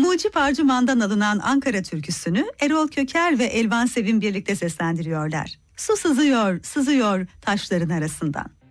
Mucip Arcıman'dan alınan Ankara türküsünü Erol Köker ve Elvan Sevim birlikte seslendiriyorlar. Su sızıyor, sızıyor taşların arasından.